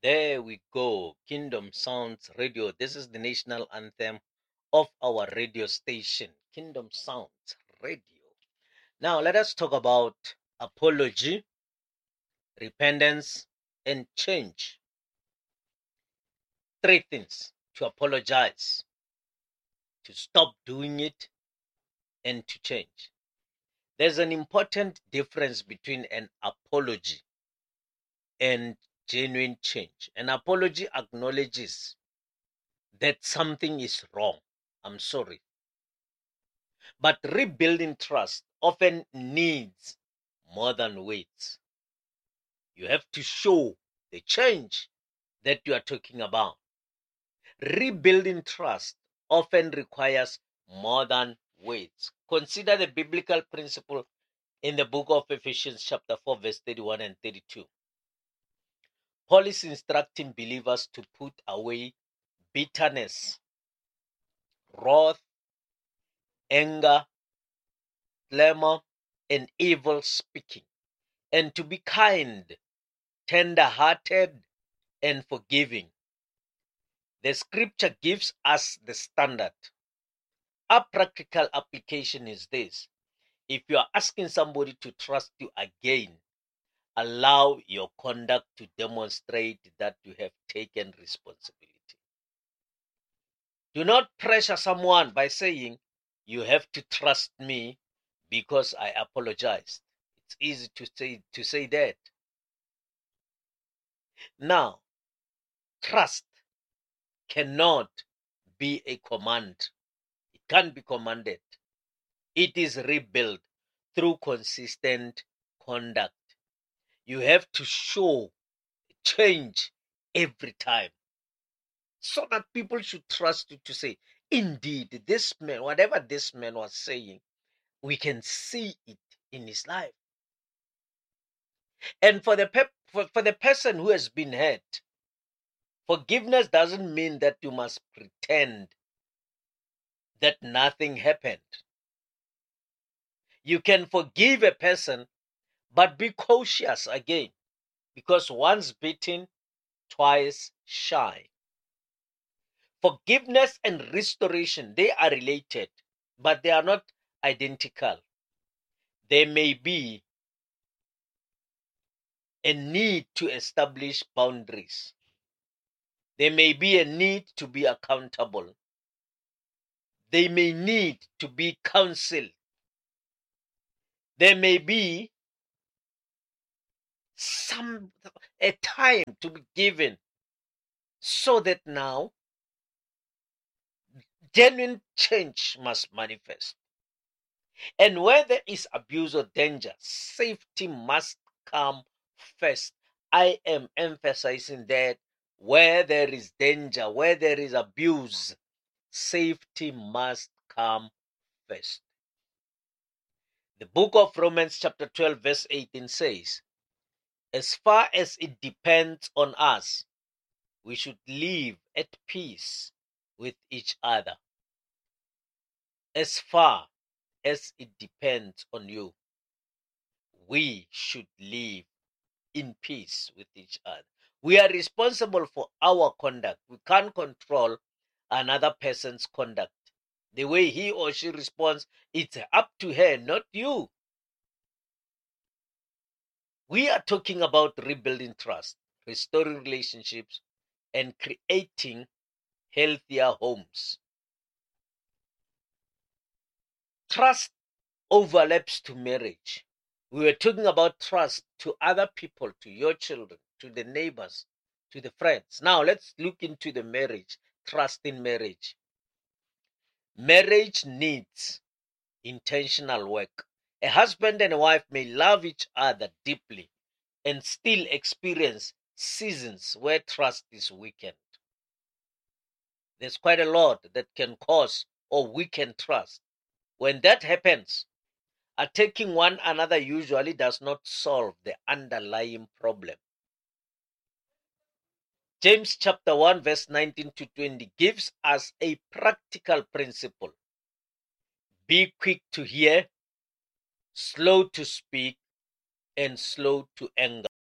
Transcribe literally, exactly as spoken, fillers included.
There we go. Kingdom Sounds Radio. This is the national anthem of our radio station, Kingdom Sounds Radio. Now, let us talk about apology, repentance, and change. Three things: to apologize, to stop doing it, and to change. There's an important difference between an apology and genuine change. An apology acknowledges that something is wrong. I'm sorry. But rebuilding trust often needs more than words. You have to show the change that you are talking about. Rebuilding trust often requires more than words. Consider the biblical principle in the book of Ephesians chapter four, verse thirty-one and thirty-two. Paul is instructing believers to put away bitterness, wrath, anger, clamor, and evil speaking, and to be kind, tender-hearted, and forgiving. The scripture gives us the standard. Our practical application is this: if you are asking somebody to trust you again, allow your conduct to demonstrate that you have taken responsibility. Do not pressure someone by saying, you have to trust me because I apologized. It's easy to say, to say that. Now, trust cannot be a command. It can't be commanded. It is rebuilt through consistent conduct. You have to show change every time, so that people should trust you to say, indeed, this man, whatever this man was saying, we can see it in his life. And for the pep, for, for the person who has been hurt, forgiveness doesn't mean that you must pretend that nothing happened. You can forgive a person, but be cautious again, because once beaten, twice shy. Forgiveness and restoration, they are related, but they are not identical. There may be a need to establish boundaries. There may be a need to be accountable. They may need to be counseled. There may be some a time to be given, so that now genuine change must manifest. And where there is abuse or danger, safety must come first. I am emphasizing that where there is danger, where there is abuse, safety must come first. The book of Romans chapter twelve verse eighteen says, as far as it depends on us, we should live at peace with each other. As far as it depends on you, we should live in peace with each other. We are responsible for our conduct. We can't control another person's conduct. The way he or she responds, it's up to her, not you. We are talking about rebuilding trust, restoring relationships, and creating healthier homes. Trust overlaps to marriage. We were talking about trust to other people, to your children, to the neighbors, to the friends. Now let's look into the marriage, trust in marriage. Marriage needs intentional work. A husband and a wife may love each other deeply and still experience seasons where trust is weakened. There's quite a lot that can cause or weaken trust. When that happens, attacking one another usually does not solve the underlying problem. James chapter one verse nineteen to twenty gives us a practical principle. Be quick to hear, slow to speak, and slow to anger.